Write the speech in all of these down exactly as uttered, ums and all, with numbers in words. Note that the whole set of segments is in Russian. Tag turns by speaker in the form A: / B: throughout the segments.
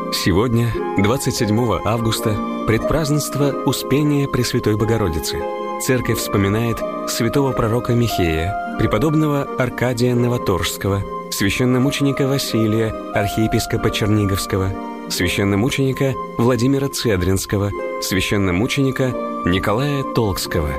A: Сегодня, двадцать седьмого августа, предпразднество Успения Пресвятой Богородицы. Церковь вспоминает святого пророка Михея, преподобного Аркадия Новоторжского, священномученика Василия, архиепископа Черниговского, священномученика Владимира Цедринского, священномученика Николая Толкского.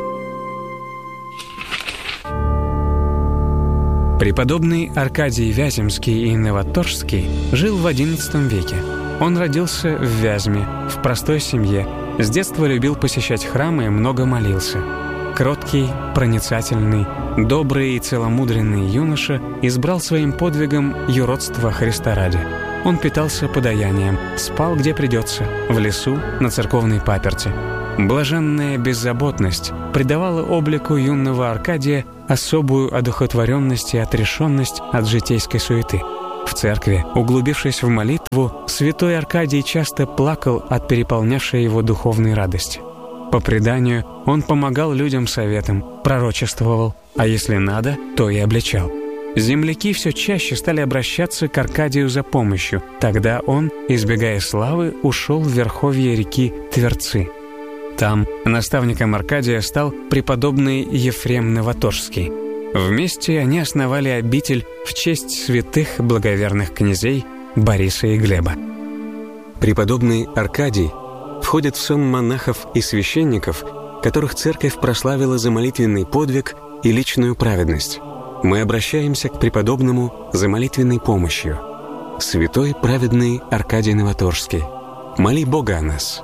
A: Преподобный Аркадий Вяземский и Новоторжский жил в одиннадцатом веке. Он родился в Вязьме, в простой семье. С детства любил посещать храмы и много молился. Кроткий, проницательный, добрый и целомудренный юноша избрал своим подвигом юродство Христа ради. Он питался подаянием, спал где придется, в лесу, на церковной паперти. Блаженная беззаботность придавала облику юного Аркадия особую одухотворенность и отрешенность от житейской суеты. В церкви, углубившись в молитву, святой Аркадий часто плакал от переполнявшей его духовной радости. По преданию, он помогал людям советом, пророчествовал, а если надо, то и обличал. Земляки все чаще стали обращаться к Аркадию за помощью. Тогда он, избегая славы, ушел в верховье реки Тверцы. Там наставником Аркадия стал преподобный Ефрем Новоторжский. Вместе они основали обитель в честь святых благоверных князей Бориса и Глеба. Преподобный Аркадий входит в сон монахов и священников, которых церковь прославила за молитвенный подвиг и личную праведность. Мы обращаемся к преподобному за молитвенной помощью. Святой праведный Аркадий Новоторжский, моли Бога о нас.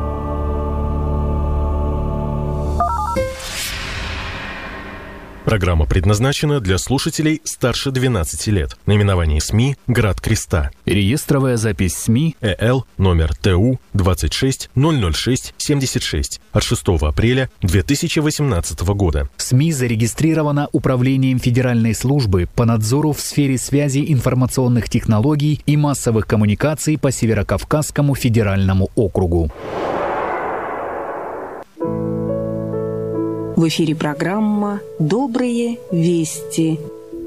B: Программа предназначена для слушателей старше двенадцати лет. Наименование СМИ «Град Креста».
C: Реестровая запись СМИ
B: ЭЛ номер ТУ двадцать шесть ноль ноль шесть семьдесят шесть от шестого апреля две тысячи восемнадцатого года.
C: СМИ зарегистрирована Управлением Федеральной службы по надзору в сфере связи информационных технологий и массовых коммуникаций по Северокавказскому федеральному округу.
D: В эфире программа «Добрые вести».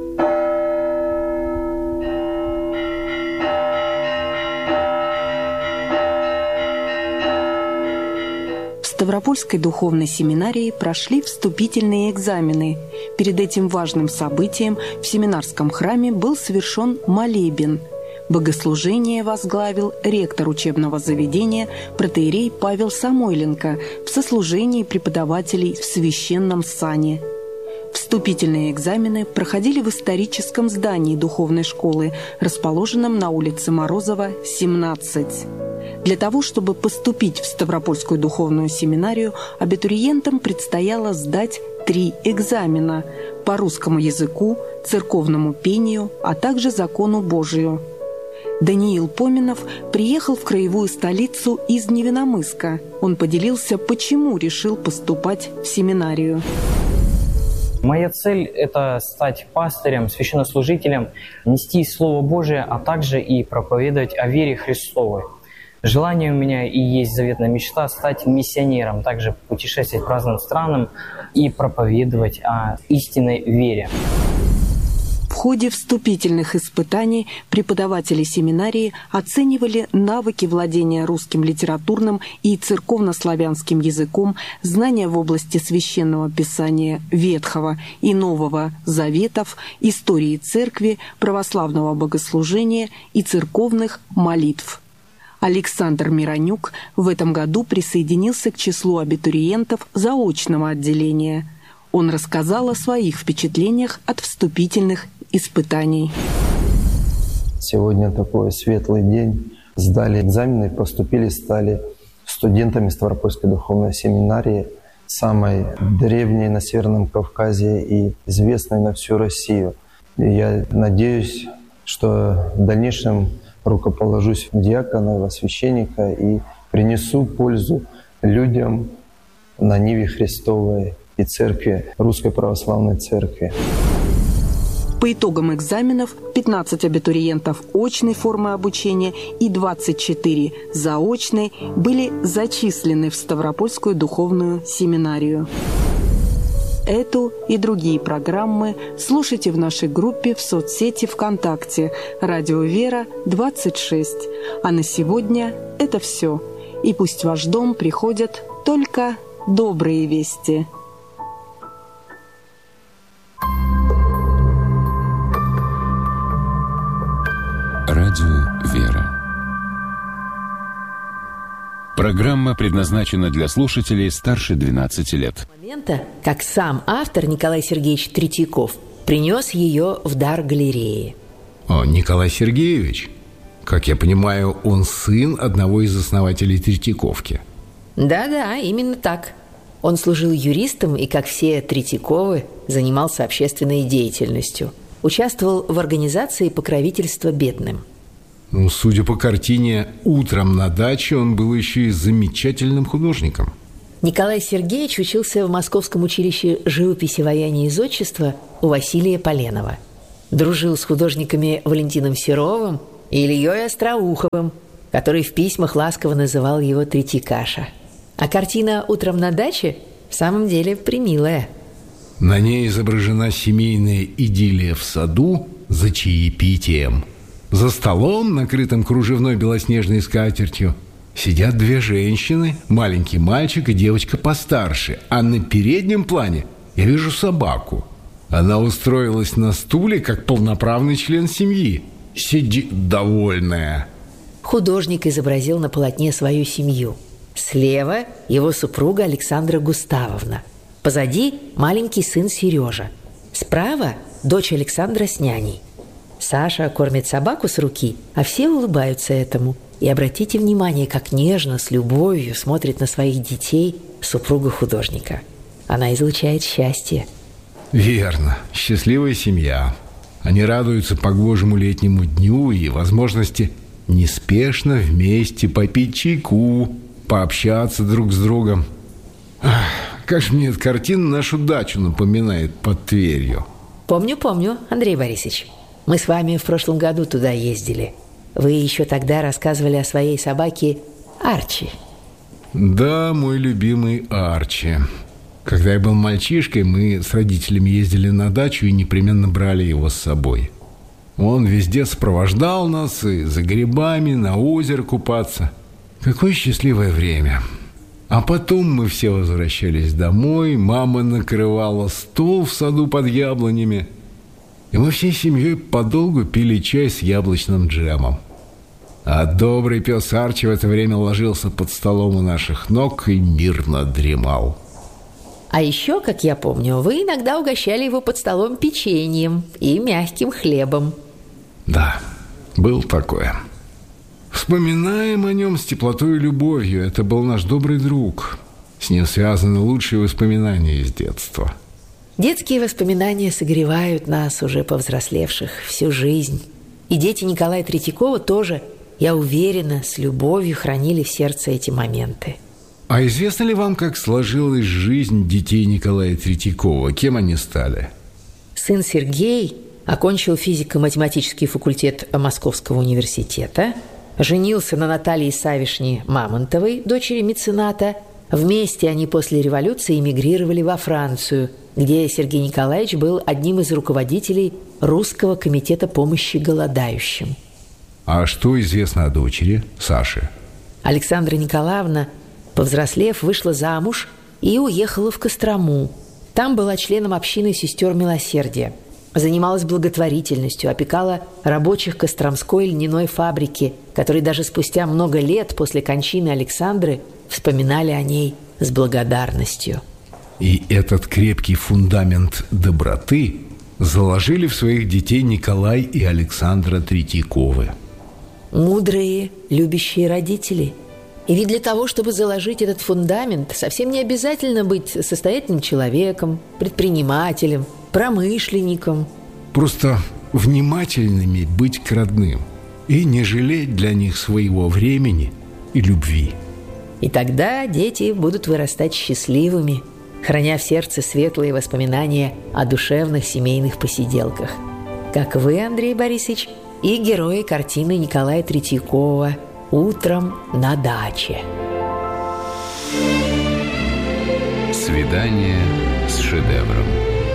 D: В Ставропольской духовной семинарии прошли вступительные экзамены. Перед этим важным событием в семинарском храме был совершен молебен. Богослужение возглавил ректор учебного заведения протоиерей Павел Самойленко в сослужении преподавателей в священном сане. Вступительные экзамены проходили в историческом здании духовной школы, расположенном на улице Морозова, семнадцать. Для того, чтобы поступить в Ставропольскую духовную семинарию, абитуриентам предстояло сдать три экзамена по русскому языку, церковному пению, а также закону Божию. Даниил Поминов приехал в краевую столицу из Невиномысска. Он поделился, почему решил поступать в семинарию.
E: Моя цель – это стать пастырем, священнослужителем, нести Слово Божие, а также и проповедовать о вере Христовой. Желание у меня и есть заветная мечта стать миссионером, также путешествовать по разным странам и проповедовать о истинной вере.
D: В ходе вступительных испытаний преподаватели семинарии оценивали навыки владения русским литературным и церковнославянским языком, знания в области священного писания Ветхого и Нового Заветов, истории церкви, православного богослужения и церковных молитв. Александр Миронюк в этом году присоединился к числу абитуриентов заочного отделения. Он рассказал о своих впечатлениях от вступительных испытаний.
F: Сегодня такой светлый день. Сдали экзамены, поступили, стали студентами Ставропольской духовной семинарии, самой древней на Северном Кавказе и известной на всю Россию. И я надеюсь, что в дальнейшем рукоположусь в диакона, во священника и принесу пользу людям на ниве Христовой и церкви, Русской Православной Церкви.
D: По итогам экзаменов пятнадцать абитуриентов очной формы обучения и двадцать четыре заочной были зачислены в Ставропольскую духовную семинарию. Эту и другие программы слушайте в нашей группе в соцсети ВКонтакте «Радио Вера двадцать шесть». А на сегодня это все. И пусть в ваш дом приходят только добрые вести.
G: Радио Вера. Программа предназначена для слушателей старше двенадцати лет.
H: Момента, как сам автор Николай Сергеевич Третьяков принес ее в дар галереи.
I: О, Николай Сергеевич, как я понимаю, он сын одного из основателей Третьяковки.
H: Да-да, именно так. Он служил юристом и, как все Третьяковы, занимался общественной деятельностью. Участвовал в организации покровительства бедным.
I: Ну, судя по картине «Утром на даче», он был еще и замечательным художником.
H: Николай Сергеевич учился в Московском училище живописи, ваяния и зодчества у Василия Поленова. Дружил с художниками Валентином Серовым и Ильей Остроуховым, который в письмах ласково называл его Третьякаша. А картина «Утром на даче» в самом деле примилая.
I: На ней изображена семейная идиллия в саду за чаепитием. За столом, накрытым кружевной белоснежной скатертью, сидят две женщины, маленький мальчик и девочка постарше. А на переднем плане я вижу собаку. Она устроилась на стуле, как полноправный член семьи. Сидит довольная.
H: Художник изобразил на полотне свою семью. Слева его супруга Александра Густавовна. Позади маленький сын Сережа. Справа дочь Александра с няней. Саша кормит собаку с руки, а все улыбаются этому. И обратите внимание, как нежно, с любовью смотрит на своих детей супруга художника. Она излучает счастье.
I: Верно. Счастливая семья. Они радуются погожему летнему дню и возможности неспешно вместе попить чайку, пообщаться друг с другом. Ах, как же мне эта картина нашу дачу напоминает под Тверью.
H: Помню, помню, Андрей Борисович. Мы с вами в прошлом году туда ездили. Вы еще тогда рассказывали о своей собаке Арчи.
I: Да, мой любимый Арчи. Когда я был мальчишкой, мы с родителями ездили на дачу и непременно брали его с собой. Он везде сопровождал нас, и за грибами, на озеро купаться. Какое счастливое время. А потом мы все возвращались домой, мама накрывала стол в саду под яблонями, и мы всей семьей подолгу пили чай с яблочным джемом. А добрый пес Арчи в это время ложился под столом у наших ног и мирно дремал.
H: А еще, как я помню, вы иногда угощали его под столом печеньем и мягким хлебом.
I: Да, было такое. Вспоминаем о нем с теплотой и любовью. Это был наш добрый друг. С ним связаны лучшие воспоминания из детства.
H: Детские воспоминания согревают нас, уже повзрослевших, всю жизнь. И дети Николая Третьякова тоже, я уверена, с любовью хранили в сердце эти моменты.
I: А известно ли вам, как сложилась жизнь детей Николая Третьякова? Кем они стали?
H: Сын Сергей окончил физико-математический факультет Московского университета, женился на Наталье Савишне Мамонтовой, дочери мецената. Вместе они после революции эмигрировали во Францию, где Сергей Николаевич был одним из руководителей Русского комитета помощи голодающим.
I: А что известно о дочери, Саше?
H: Александра Николаевна, повзрослев, вышла замуж и уехала в Кострому. Там была членом общины сестер милосердия. Занималась благотворительностью, опекала рабочих Костромской льняной фабрики, которые даже спустя много лет после кончины Александры вспоминали о ней с благодарностью.
I: И этот крепкий фундамент доброты заложили в своих детей Николай и Александра Третьяковы.
H: Мудрые, любящие родители. И ведь для того, чтобы заложить этот фундамент, совсем не обязательно быть состоятельным человеком, предпринимателем, промышленником.
I: Просто внимательными быть к родным и не жалеть для них своего времени и любви.
H: И тогда дети будут вырастать счастливыми, храня в сердце светлые воспоминания о душевных семейных посиделках. Как вы, Андрей Борисович, и герои картины Николая Третьякова «Утром на даче».
G: Свидание с шедевром.